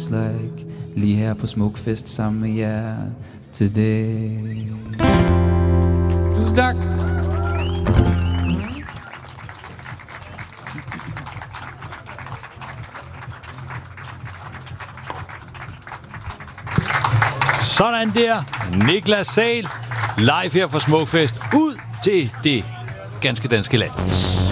feels like. Lige her på Smukfest sammen med jer today. Tusind tak. Sådan der. Niklas Sahl. Live her fra Smukfest. Ud til det ganske danske land.